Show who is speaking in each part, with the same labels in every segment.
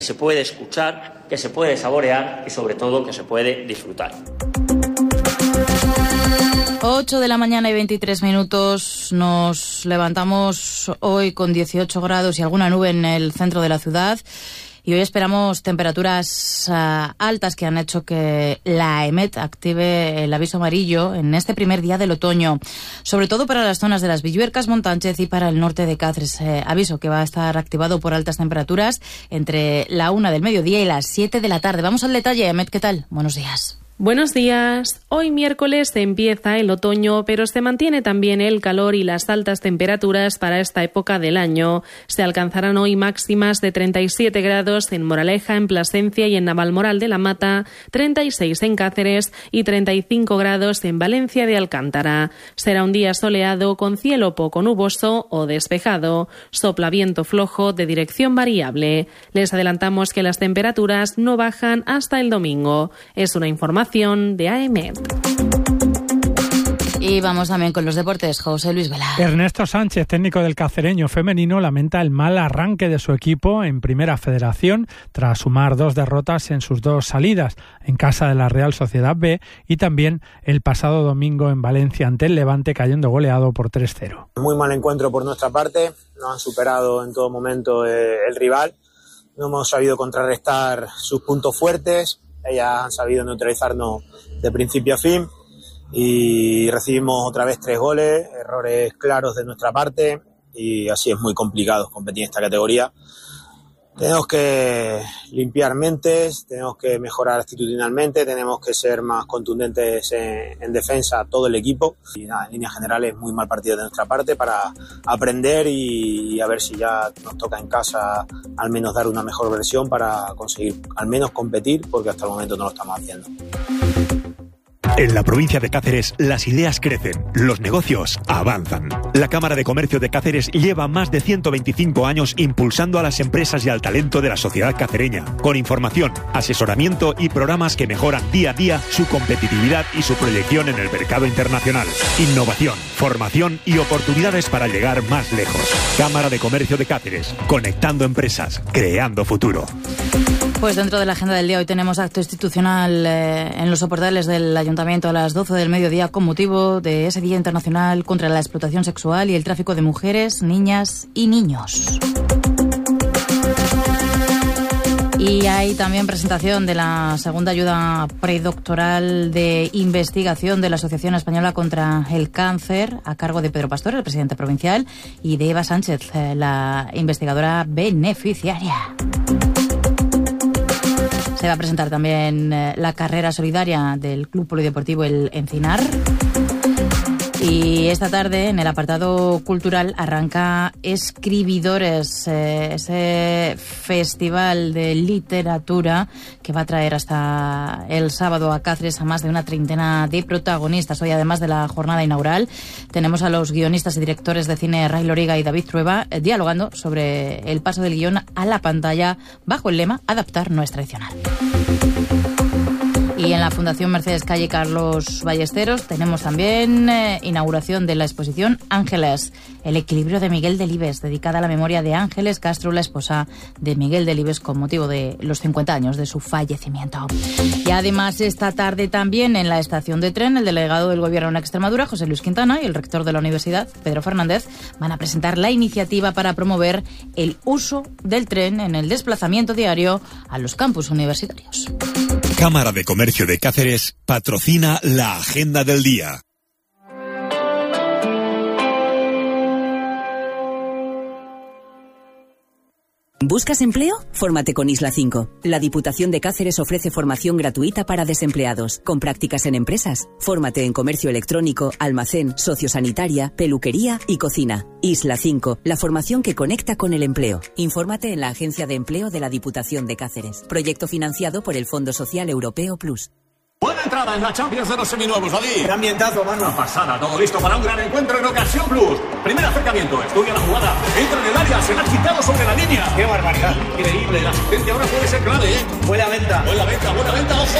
Speaker 1: Se puede escuchar, que se puede saborear y sobre todo que se puede disfrutar.
Speaker 2: 8 de la mañana y 23 minutos. Nos levantamos hoy con 18 grados y alguna nube en el centro de la ciudad. Y hoy esperamos temperaturas altas que han hecho que la EMET active el aviso amarillo en este primer día del otoño, sobre todo para las zonas de las Villuercas, Montánchez y para el norte de Cáceres. Aviso que va a estar activado por altas temperaturas entre la 1 del mediodía y las 7 de la tarde. Vamos al detalle. EMET, ¿qué tal? Buenos días.
Speaker 3: Buenos días. Hoy miércoles empieza el otoño, pero se mantiene también el calor y las altas temperaturas para esta época del año. Se alcanzarán hoy máximas de 37 grados en Moraleja, en Plasencia y en Navalmoral de la Mata, 36 en Cáceres y 35 grados en Valencia de Alcántara. Será un día soleado con cielo poco nuboso o despejado. Sopla viento flojo de dirección variable. Les adelantamos que las temperaturas no bajan hasta el domingo. Es una información de AEMET.
Speaker 2: Y vamos también con los deportes. José Luis Vela.
Speaker 4: Ernesto Sánchez, técnico del cacereño femenino, lamenta el mal arranque de su equipo en Primera Federación tras sumar 2 derrotas en sus 2 salidas, en casa de la Real Sociedad B y también el pasado domingo en Valencia ante el Levante, cayendo goleado por 3-0.
Speaker 5: Muy mal encuentro por nuestra parte, nos han superado en todo momento el rival, no hemos sabido contrarrestar sus puntos fuertes. Ellas han sabido neutralizarnos de principio a fin y recibimos otra vez 3 goles, errores claros de nuestra parte y así es muy complicado competir en esta categoría. Tenemos que limpiar mentes, tenemos que mejorar actitudinalmente, tenemos que ser más contundentes en defensa todo el equipo. Y nada, en líneas generales muy mal partido de nuestra parte para aprender y a ver si ya nos toca en casa al menos dar una mejor versión para conseguir al menos competir, porque hasta el momento no lo estamos haciendo.
Speaker 6: En la provincia de Cáceres, las ideas crecen, los negocios avanzan. La Cámara de Comercio de Cáceres lleva más de 125 años impulsando a las empresas y al talento de la sociedad cacereña, con información, asesoramiento y programas que mejoran día a día su competitividad y su proyección en el mercado internacional. Innovación, formación y oportunidades para llegar más lejos. Cámara de Comercio de Cáceres, conectando empresas, creando futuro.
Speaker 2: Pues dentro de la agenda del día hoy tenemos acto institucional en los soportales del Ayuntamiento a las 12 del mediodía con motivo de ese Día Internacional contra la Explotación Sexual y el Tráfico de Mujeres, Niñas y Niños. Y hay también presentación de la segunda ayuda predoctoral de investigación de la Asociación Española contra el Cáncer a cargo de Pedro Pastor, el presidente provincial, y de Eva Sánchez, la investigadora beneficiaria. Se va a presentar también la carrera solidaria del Club Polideportivo El Encinar. Y esta tarde, en el apartado cultural, arranca Escribidores, ese festival de literatura que va a traer hasta el sábado a Cáceres a más de una treintena de protagonistas. Hoy, además de la jornada inaugural, tenemos a los guionistas y directores de cine Ray Loriga y David Trueba dialogando sobre el paso del guión a la pantalla bajo el lema Adaptar no es tradicional. Y en la Fundación Mercedes Calle Carlos Ballesteros tenemos también inauguración de la exposición Ángeles, el equilibrio de Miguel Delibes, dedicada a la memoria de Ángeles Castro, la esposa de Miguel Delibes, con motivo de los 50 años de su fallecimiento. Y además esta tarde también en la estación de tren, el delegado del Gobierno en Extremadura, José Luis Quintana, y el rector de la universidad, Pedro Fernández, van a presentar la iniciativa para promover el uso del tren en el desplazamiento diario a los campus universitarios.
Speaker 6: Cámara de Comercio de Cáceres patrocina la Agenda del Día.
Speaker 7: ¿Buscas empleo? Fórmate con Isla 5. La Diputación de Cáceres ofrece formación gratuita para desempleados, con prácticas en empresas. Fórmate en comercio electrónico, almacén, sociosanitaria, peluquería y cocina. Isla 5, la formación que conecta con el empleo. Infórmate en la Agencia de Empleo de la Diputación de Cáceres. Proyecto financiado por el Fondo Social Europeo Plus.
Speaker 8: Buena entrada en la Champions de los seminuevos, David.
Speaker 9: ¡Qué ambientazo, mano!
Speaker 8: Una pasada, todo listo para un gran encuentro en Ocasión Plus. Primer acercamiento, estudia la jugada, entra en el área, se la ha quitado sobre la línea.
Speaker 9: ¡Qué barbaridad!
Speaker 8: Increíble, la asistencia ahora puede ser clave, ¿eh?
Speaker 9: Buena venta,
Speaker 8: ojo.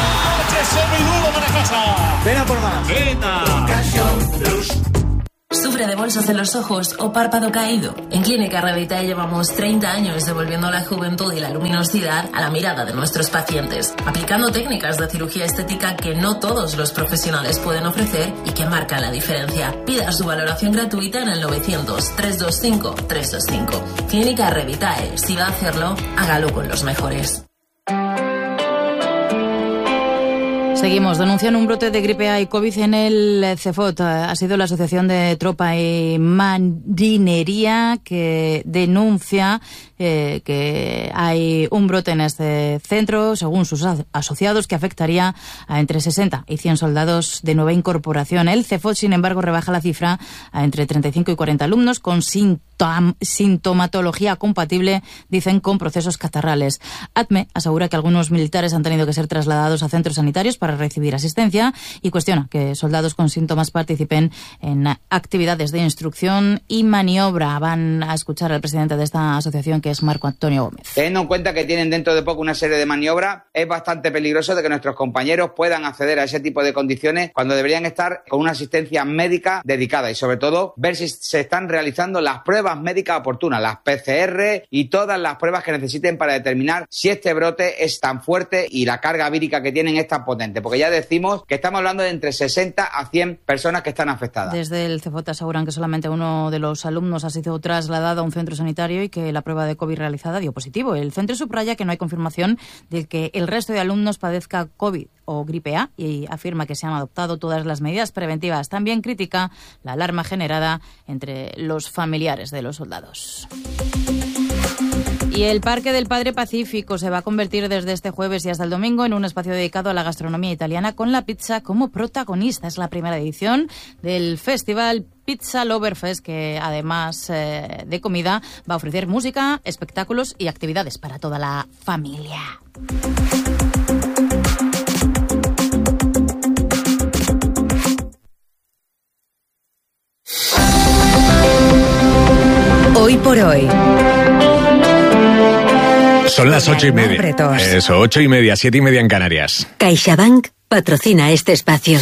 Speaker 8: ¡Seminuevo para casa!
Speaker 9: Ven a por más.
Speaker 8: ¡Venta!
Speaker 9: Ocasión Plus.
Speaker 10: Sobre
Speaker 9: rotura de bolsas en los ojos o párpado caído? En Clínica Revitae llevamos 30 años devolviendo la juventud y la luminosidad a la mirada de nuestros pacientes, aplicando técnicas de cirugía estética que no todos los profesionales pueden ofrecer y que marcan la diferencia. Pida su valoración gratuita en el 900-325-325. Clínica Revitae. Si va a hacerlo, hágalo con los mejores.
Speaker 2: Seguimos. Denuncian un brote de gripe A y COVID en el CEFOT. Ha sido la Asociación de Tropa y Marinería que denuncia que hay un brote en este centro, según sus asociados, que afectaría a entre 60 y 100 soldados de nueva incorporación. El CEFOT, sin embargo, rebaja la cifra a entre 35 y 40 alumnos con sintomatología compatible, dicen, con procesos catarrales. ATME asegura que algunos militares han tenido que ser trasladados a centros sanitarios para recibir asistencia y cuestiona que soldados con síntomas participen en actividades de instrucción y maniobra. Van a escuchar al presidente de esta asociación, que es Marco Antonio Gómez.
Speaker 10: Teniendo en cuenta que tienen dentro de poco una serie de maniobras, es bastante peligroso de que nuestros compañeros puedan acceder a ese tipo de condiciones cuando deberían estar con una asistencia médica dedicada y, sobre todo, ver si se están realizando las pruebas médicas oportunas, las PCR y todas las pruebas que necesiten para determinar si este brote es tan fuerte y la carga vírica que tienen es tan potente, porque ya decimos que estamos hablando de entre 60 a 100 personas que están afectadas.
Speaker 2: Desde el CEFOT aseguran que solamente uno de los alumnos ha sido trasladado a un centro sanitario y que la prueba de COVID realizada dio positivo. El centro subraya que no hay confirmación de que el resto de alumnos padezca COVID o gripe A y afirma que se han adoptado todas las medidas preventivas. También critica la alarma generada entre los familiares de los soldados. Y el Parque del Padre Pacífico se va a convertir desde este jueves y hasta el domingo en un espacio dedicado a la gastronomía italiana, con la pizza como protagonista. Es la primera edición del festival Pizza Lover Fest, que además de comida va a ofrecer música, espectáculos y actividades para toda la familia.
Speaker 11: Hoy por hoy.
Speaker 12: Son las 8:30. Eso, 8:30, 7:30 en Canarias.
Speaker 11: CaixaBank patrocina este espacio.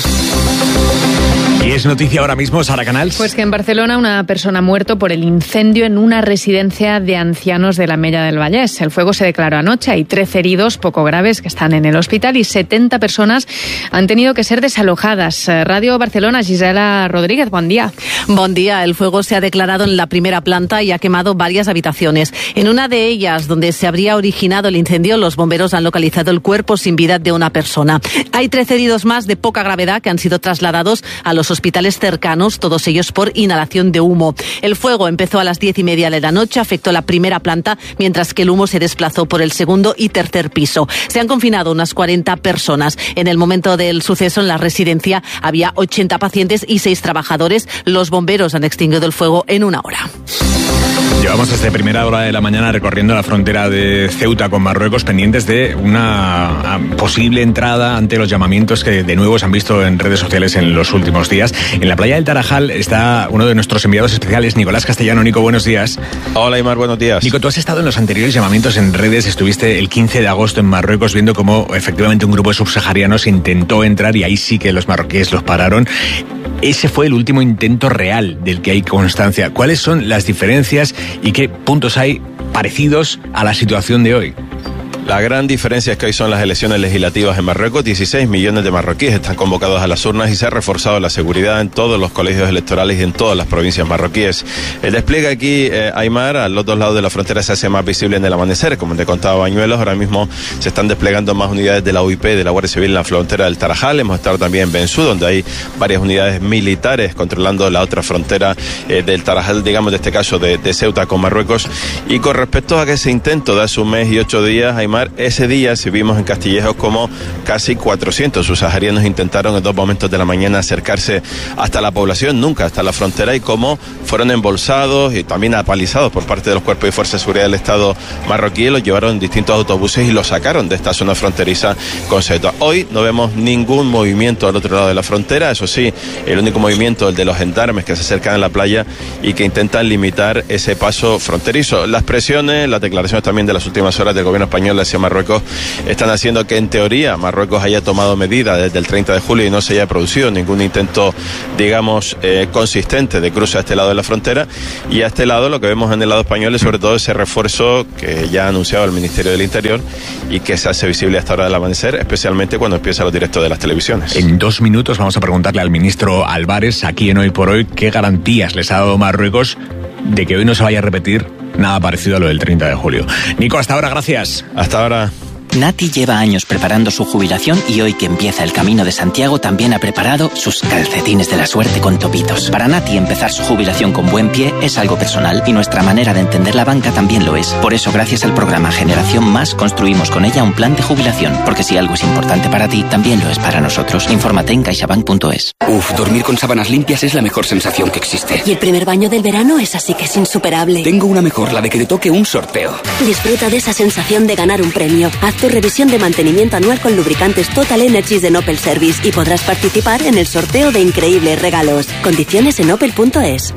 Speaker 12: Y es noticia ahora mismo, Sara Canals.
Speaker 13: Pues que en Barcelona una persona ha muerto por el incendio en una residencia de ancianos de la Mella del Vallès. El fuego se declaró anoche. Hay 13 heridos poco graves que están en el hospital y 70 personas han tenido que ser desalojadas. Radio Barcelona, Gisela Rodríguez, buen día.
Speaker 14: Buen día. El fuego se ha declarado en la primera planta y ha quemado varias habitaciones. En una de ellas, donde se habría originado el incendio, los bomberos han localizado el cuerpo sin vida de una persona. Hay 13 heridos más de poca gravedad que han sido trasladados a los hospitales cercanos, todos ellos por inhalación de humo. El fuego empezó a las 10:30 de la noche, afectó la primera planta, mientras que el humo se desplazó por el segundo y tercer piso. Se han confinado unas 40 personas. En el momento del suceso, en la residencia había 80 pacientes y 6 trabajadores. Los bomberos han extinguido el fuego en 1 hora.
Speaker 12: Llevamos desde primera hora de la mañana recorriendo la frontera de Ceuta con Marruecos, pendientes de una posible entrada ante los llamamientos que de nuevo se han visto en redes sociales en los últimos días. En la playa del Tarajal está uno de nuestros enviados especiales, Nicolás Castellano. Nico, buenos días.
Speaker 15: Hola, Aymar, buenos días.
Speaker 12: Nico, tú has estado en los anteriores llamamientos en redes, estuviste el 15 de agosto en Marruecos viendo cómo efectivamente un grupo de subsaharianos intentó entrar y ahí sí que los marroquíes los pararon. Ese fue el último intento real del que hay constancia. ¿Cuáles son las diferencias y qué puntos hay parecidos a la situación de hoy?
Speaker 15: La gran diferencia es que hoy son las elecciones legislativas en Marruecos. 16 millones de marroquíes están convocados a las urnas y se ha reforzado la seguridad en todos los colegios electorales y en todas las provincias marroquíes. El despliegue aquí, Aymar, a los dos lados de la frontera se hace más visible en el amanecer. Como te contaba Bañuelos, ahora mismo se están desplegando más unidades de la UIP, de la Guardia Civil en la frontera del Tarajal. Hemos estado también en Bensú, donde hay varias unidades militares controlando la otra frontera del Tarajal, digamos, de este caso de Ceuta con Marruecos. Y con respecto a que ese intento de hace un mes y 8 días, Aymar, ese día se vimos en Castillejo como casi 400 subsaharianos intentaron en 2 momentos de la mañana acercarse hasta la población, nunca hasta la frontera, y cómo fueron embolsados y también apalizados por parte de los cuerpos y fuerzas de seguridad del Estado marroquí. Los llevaron en distintos autobuses y los sacaron de esta zona fronteriza con Ceuta. Hoy no vemos ningún movimiento al otro lado de la frontera. Eso sí, el único movimiento, el de los gendarmes que se acercan a la playa y que intentan limitar ese paso fronterizo. Las presiones, las declaraciones también de las últimas horas del gobierno español hacia Marruecos están haciendo que en teoría Marruecos haya tomado medidas desde el 30 de julio y no se haya producido ningún intento, digamos, consistente de cruce a este lado de la frontera. Y a este lado lo que vemos en el lado español es sobre todo ese refuerzo que ya ha anunciado el Ministerio del Interior y que se hace visible hasta ahora del amanecer, especialmente cuando empiezan los directos de las televisiones.
Speaker 12: En 2 minutos vamos a preguntarle al ministro Álvarez, aquí en Hoy por Hoy, qué garantías les ha dado Marruecos de que hoy no se vaya a repetir nada parecido a lo del 30 de julio. Nico, hasta ahora, gracias.
Speaker 15: Hasta ahora.
Speaker 16: Nati lleva años preparando su jubilación y hoy que empieza el Camino de Santiago también ha preparado sus calcetines de la suerte con topitos. Para Nati empezar su jubilación con buen pie es algo personal y nuestra manera de entender la banca también lo es. Por eso gracias al programa Generación Más construimos con ella un plan de jubilación, porque si algo es importante para ti, también lo es para nosotros. Infórmate en caixabank.es.
Speaker 17: Dormir con sábanas limpias es la mejor sensación que existe.
Speaker 18: Y el primer baño del verano es así que es insuperable.
Speaker 17: Tengo una mejor, la de que te toque un sorteo.
Speaker 18: Disfruta de esa sensación de ganar un premio. Haz tu revisión de mantenimiento anual con lubricantes Total Energies de Opel Service y podrás participar en el sorteo de increíbles regalos. Condiciones en opel.es.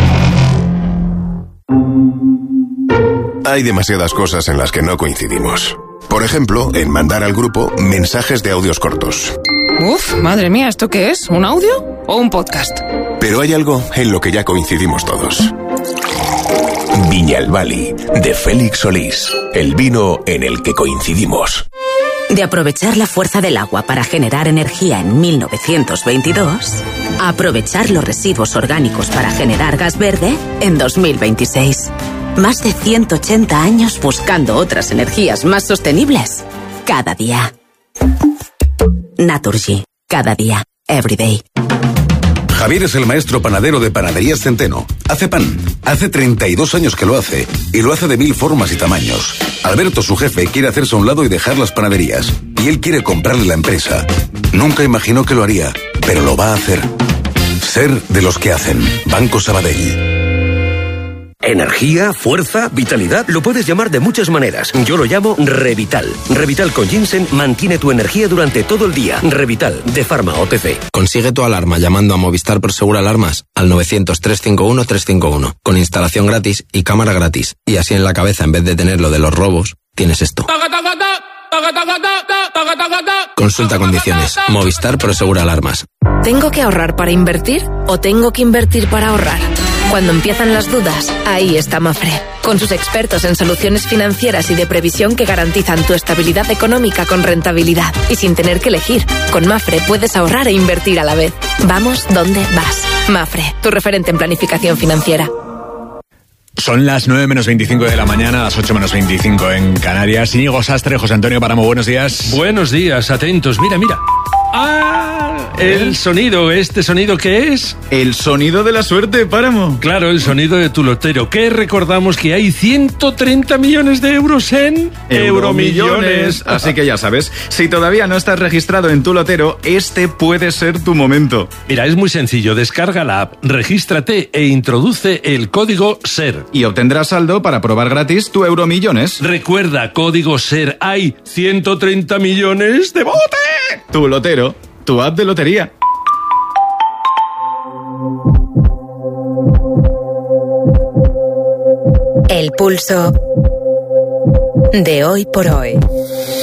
Speaker 19: Hay demasiadas cosas en las que no coincidimos. Por ejemplo, en mandar al grupo mensajes de audios cortos.
Speaker 20: Uf, madre mía, ¿esto qué es? ¿Un audio o un podcast?
Speaker 19: Pero hay algo en lo que ya coincidimos todos. Viñalbali, de Félix Solís. El vino en el que coincidimos.
Speaker 21: De aprovechar la fuerza del agua para generar energía en 1922, a aprovechar los residuos orgánicos para generar gas verde en 2026. Más de 180 años buscando otras energías más sostenibles. Cada día. Naturgy. Cada día. Every day.
Speaker 22: Javier es el maestro panadero de Panaderías Centeno. Hace pan. Hace 32 años que lo hace. Y lo hace de 1000 formas y tamaños. Alberto, su jefe, quiere hacerse a un lado y dejar las panaderías. Y él quiere comprarle la empresa. Nunca imaginó que lo haría, pero lo va a hacer. Ser de los que hacen. Banco Sabadell.
Speaker 23: Energía, fuerza, vitalidad, lo puedes llamar de muchas maneras. Yo lo llamo Revital. Revital con ginseng mantiene tu energía durante todo el día. Revital, de Pharma OTC.
Speaker 24: Consigue tu alarma llamando a Movistar Prosegur Alarmas al 900-351-351, con instalación gratis y cámara gratis. Y así en la cabeza, en vez de tener lo de los robos, tienes esto. Consulta condiciones. Movistar Prosegur Alarmas.
Speaker 25: ¿Tengo que ahorrar para invertir o tengo que invertir para ahorrar? Cuando empiezan las dudas, ahí está Mafre, con sus expertos en soluciones financieras y de previsión que garantizan tu estabilidad económica con rentabilidad y sin tener que elegir. Con Mafre puedes ahorrar e invertir a la vez. Vamos donde vas. Mafre, tu referente en planificación financiera.
Speaker 12: Son las 9 menos 25 de la mañana, las 8 menos 25 en Canarias. Íñigo Sastre, José Antonio Páramo, buenos días.
Speaker 26: Buenos días, atentos. Mira. El sonido, ¿este sonido qué es?
Speaker 27: El sonido de la suerte, Páramo.
Speaker 26: Claro, el sonido de tu lotero. Que recordamos que hay 130 millones de euros en Euromillones.
Speaker 27: Así que ya sabes, si todavía no estás registrado en tu lotero, este puede ser tu momento.
Speaker 26: Mira, es muy sencillo. Descarga la app, regístrate e introduce el código SER.
Speaker 27: Y obtendrás saldo para probar gratis tu Euromillones.
Speaker 26: Recuerda, código SER. Hay 130 millones de bote.
Speaker 27: Tu lotero, tu app de lotería.
Speaker 21: El pulso de Hoy por Hoy.